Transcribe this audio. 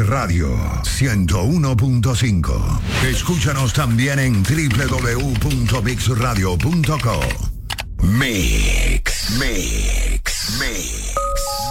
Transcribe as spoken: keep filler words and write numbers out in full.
Radio ciento uno punto cinco. Escúchanos también en doble u doble u doble u punto mix radio punto co. Mix, Mix, Mix.